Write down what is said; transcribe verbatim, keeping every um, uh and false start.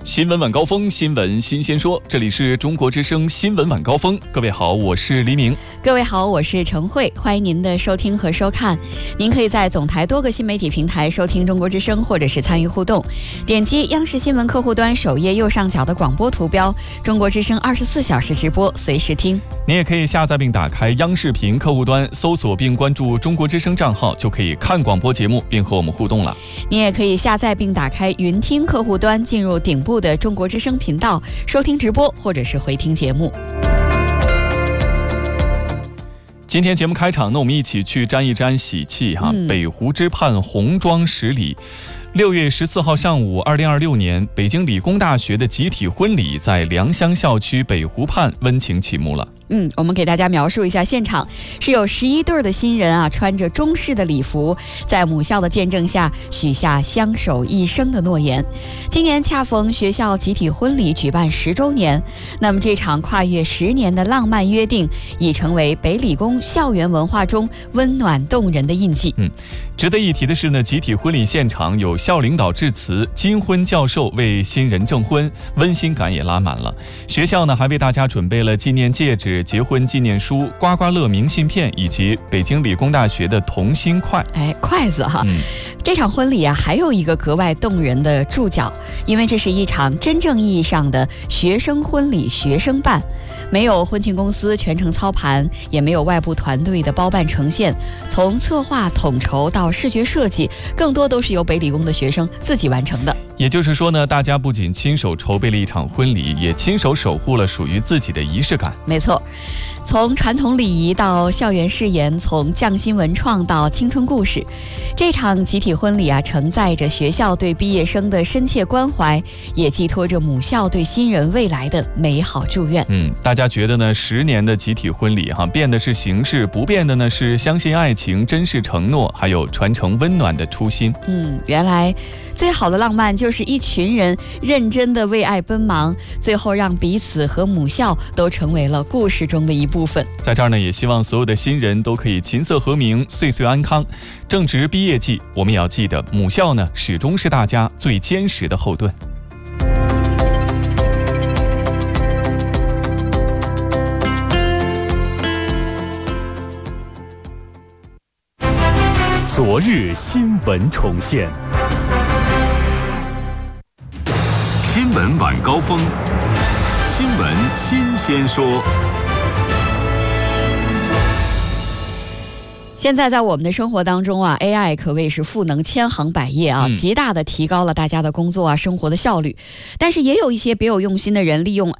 新闻晚高峰，新闻新鲜说，这里是中国之声新闻晚高峰。各位好，我是黎明。 各位好，我是陈慧，欢迎您的收听和收看。您可以在总台多个新媒体平台收听中国之声，或者是参与互动。点击央视新闻客户端首页右上角的广播图标，中国之声二十四小时直播，随时听。 您也可以下载并打开央视频客户端，搜索并关注中国之声账号，就可以看广播节目并和我们互动了。 您也可以下载并打开云听客户端，进入顶部的中国之声频道，收听直播或者是回听节目。 今天节目开场呢，我们一起去沾一沾喜气哈、嗯。北湖之畔红妆十里，六月十四号上午，二零二六年北京理工大学的集体婚礼在良乡校区北湖畔温情启幕了。 嗯，我们给大家描述一下现场，是有十一对的新人啊，穿着中式的礼服，在母校的见证下许下相守一生的诺言。今年恰逢学校集体婚礼举办十周年，那么这场跨越十年的浪漫约定，已成为北理工校园文化中温暖动人的印记。 嗯，值得一提的是呢，集体婚礼现场有校领导致辞，金婚教授为新人证婚，温馨感也拉满了。学校呢还为大家准备了纪念戒指、结婚纪念书、刮刮乐明信片以及北京理工大学的同心筷。 哎，筷子哈、 嗯。 这场婚礼啊，还有一个格外动人的注脚，因为这是一场真正意义上的学生婚礼学生办，没有婚庆公司全程操盘，也没有外部团队的包办呈现，从策划统筹到视觉设计，更多都是由北理工的学生自己完成的。 也就是说呢，大家不仅亲手筹备了一场婚礼，也亲手守护了属于自己的仪式感。 没错，从传统礼仪到校园誓言，从匠心文创到青春故事，这场集体婚礼啊，承载着学校对毕业生的深切关怀，也寄托着母校对新人未来的美好祝愿。 嗯，大家觉得呢？十年的集体婚礼哈、啊，变的是形式，不变的呢是相信爱情、珍视承诺，还有传承温暖的初心。 嗯，原来最好的浪漫就是一群人认真的为爱奔忙，最后让彼此和母校都成为了故事中的一部分。 在这儿呢，也希望所有的新人都可以琴瑟和鸣，岁岁安康。正值毕业季，我们也要记得，母校呢始终是大家最坚实的后盾。 昨日新闻重现， 新闻晚高峰，新闻新鲜说。 现在在我们的生活当中啊 ，A I 可谓是赋能千行百业啊，极大的提高了大家的工作啊、生活的效率。但是也有一些别有用心的人利用